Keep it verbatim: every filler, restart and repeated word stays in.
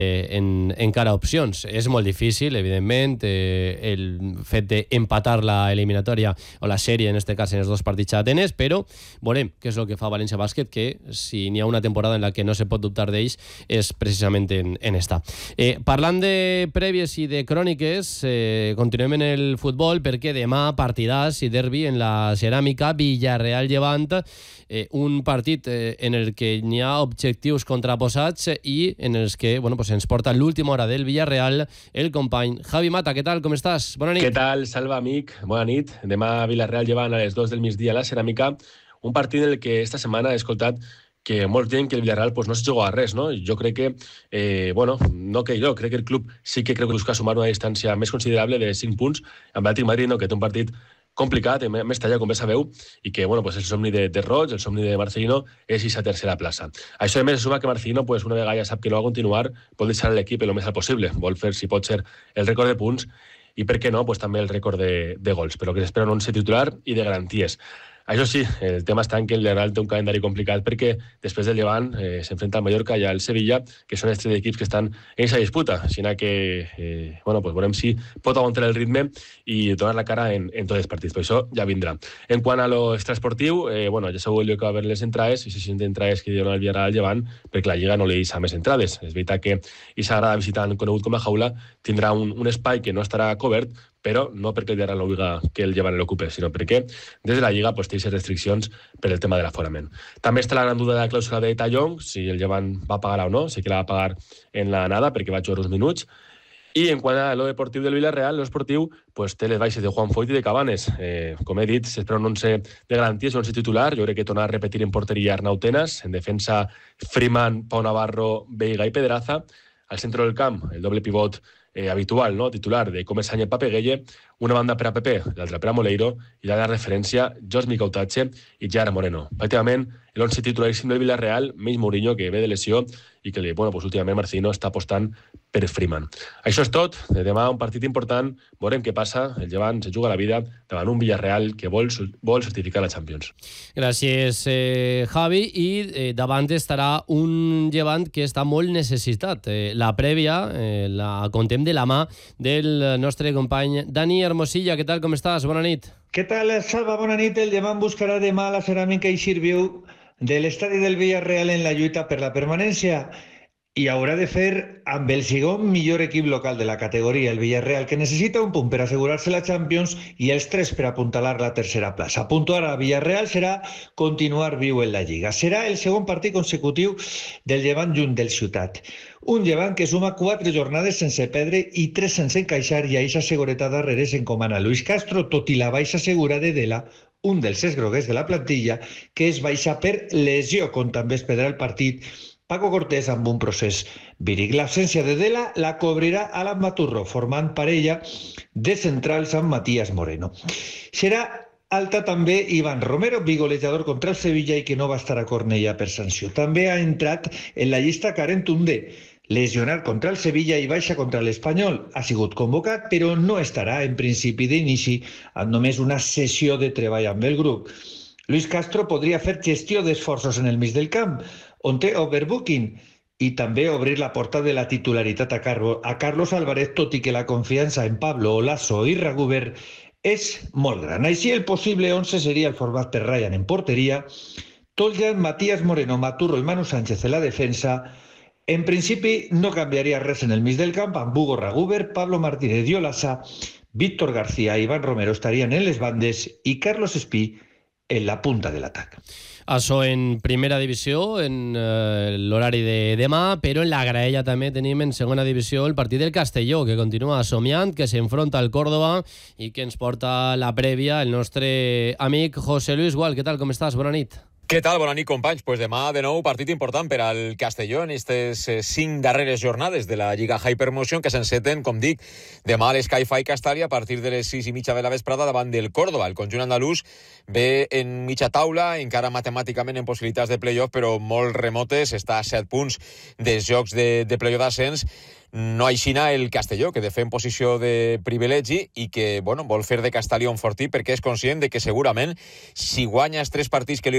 Eh, en, encara opcions. És molt difícil, evidentment, eh, el fet d'empatar la eliminatòria o la sèrie, en aquest cas, en els dos partits a Atenes, però veurem què és el que fa València Bàsquet, que si n'hi ha una temporada en la que no se pot dubtar d'ells és precisament en, en esta. Eh, parlant de prèvies i de cròniques, eh, continuem en el futbol perquè demà partidàs i derbi en la ceràmica Villarreal-Llevant, eh, un partit eh, en el que n'hi ha objectius contraposats i en els que, bueno, pues ens porta l'última hora del Villarreal el company Javi Mata. Què tal? Com estàs? Bona nit. Què tal? Salva, amic. Bona nit. Demà Villarreal Llevant a les dos del migdia a la ceràmica. Un partit en el que esta setmana he escoltat que molts diuen que el Villarreal pues, no se juga a res, no? Jo crec que, eh, bueno, no que jo, crec que el club sí que creu que busca sumar una distància més considerable de cinc punts amb l'Atlètic Madrid, no? Que té un partit complicat, més tallat, com bé sabeu, i que, bueno, pues el somni de, de Roig, el somni de Marcelino, és aquesta tercera plaça. Això, a més, suma que Marcelino, pues, una vegada ja sap que no va continuar, vol deixar l'equip el més alt possible. Vol fer, si pot ser, el rècord de punts i, per què no, pues, també el rècord de, de gols, però que s'espera un onze titular i de garanties. Això sí, el tema està en que el Villarreal té un calendari complicat perquè després del Llevant eh, s'enfrenta al Mallorca i al Sevilla, que són els tres equips que estan en aquesta disputa. Així que, eh, bueno, pues veurem si pot aguantar el ritme i donar la cara en, en tots els partits. Per això ja vindrà. En quant a lo extraesportiu, eh, bueno, ja sabeu el lloc que va haver les entrades, i seixanta entrades que diuen al Villarreal al Llevant, perquè la Lliga no li deixa més entrades. És veritat que aquesta grada visitant conegut com a jaula tindrà un, un espai que no estarà cobert, però no perquè el Villarreal no obliga que el Llevant l'ocupe, sinó perquè des de la Lliga pues, té aquestes restriccions per el tema de l'aforament. També està la gran duda de la clàusula de Tallong, si el Llevant va pagar o no, sé que la va pagar en la nada perquè va jugar uns minuts. I en quant a lo deportiu del Villarreal, l'esportiu pues, té les baixes de Juan Foyt i de Cabanes. Eh, com he dit, s'espera un onze de garanties, un onze titular. Jo crec que tornar a repetir en porteria Arnau Tenas, en defensa Freeman, Pau Navarro, Veiga i Pedraza. Al centre del camp, el doble pivot eh, habitual, no? Titular de Comes Sánchez Papeguelle, una banda per a Pepe, l'altra per a Moleiro, i la de referència, Josmi Cautache i Gerard Moreno. Pràcticament, l'onze titularíssim del Villarreal, menys Mourinho, que ve de lesió, i que bueno, pues, últimament Marcelino està apostant per Freeman. Això és tot. Demà un partit important. Veurem què passa. El Llevant se juga la vida davant un Villarreal que vol, vol certificar la Champions. Gràcies, eh, Javi. I eh, davant estarà un Llevant que està molt necessitat. Eh, la prèvia eh, la contem de la mà del nostre company Dani Hermosilla. Què tal, com estàs? Bona nit. Què tal, Salva? Bona nit. El Llevant buscarà demà la ceràmica i Xirviu de l'estadi del Villarreal en la lluita per la permanència i haurà de fer amb el segon millor equip local de la categoria, el Villarreal, que necessita un punt per assegurar-se la Champions i els tres per apuntalar la tercera plaça. Puntuar a Villarreal serà continuar viu en la Lliga. Serà el segon partit consecutiu del Llevant junt del Ciutat. Un Llevant que suma quatre jornades sense perdre i tres sense encaixar, i a eixa seguretat darrere s'encomana Luis Castro, tot i la baixa segura de Dela, un dels esgroguers de la plantilla, que es baixa per lesió, com també es perdrà el partit Paco Cortés amb un procés víric. L'absència de Dela la cobrirà Alan Maturro, formant parella de centrals amb Matías Moreno. Serà alta també Iván Romero, bigolejador contra el Sevilla i que no va estar a Cornellà per sanció. També ha entrat en la llista Karen Toundé, lesionat contra el Sevilla i baixa contra l'Espanyol. Ha sigut convocat, però no estarà en principi d'inici amb només una sessió de treball amb el grup. Luis Castro podria fer gestió d'esforços en el mig del camp, on té overbooking, i també obrir la porta de la titularitat a, Carlo, a Carlos Álvarez, tot i que la confiança en Pablo Olaso i Raguber és molt gran. Així, el possible onze seria el format per Ryan en porteria, Toljan, Matías Moreno, Maturro i Manu Sánchez en la defensa. En principi, no canviaria res en el mig del camp, amb Hugo Raguber, Pablo Martínez i Olasa, Víctor García i Iván Romero estarien en les bandes i Carlos Espí en la punta de l'atac. Això en primera divisió, en eh, l'horari de demà, però en la graella també tenim en segona divisió el partit del Castelló, que continua somiant, que s'enfronta al Córdoba i que ens porta la prèvia el nostre amic José Luis Gual. Què tal, com estàs? Bona nit. Què tal? Bona nit, companys. Pues demà, de nou, partit important per al Castelló en aquestes eh, cinc darreres jornades de la Lliga Hypermotion, que s'enceten, com dic, demà a l'Sky-Fi Castellà a partir de les sis i mitja de la vesprada davant del Córdoba. El conjunt andalús ve en mitja taula, encara matemàticament en possibilitats de playoff, però molt remotes. Està a set punts dels jocs de, de playoff d'ascens. No aixina el Castelló, que de fer en posició de privilegi i que, bueno, vol fer de Castelló un fortí perquè és conscient de que segurament si guanya els tres partits que li